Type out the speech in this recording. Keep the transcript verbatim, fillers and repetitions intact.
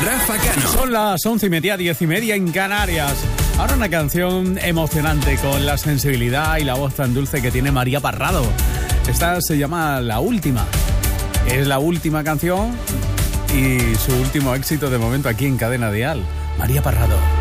Rafa Cano. Son las once y media, diez y media en Canarias. Ahora una canción emocionante con la sensibilidad y la voz tan dulce que tiene María Parrado. Esta se llama La Última. Es la última canción y su último éxito de momento aquí en Cadena Dial. María Parrado.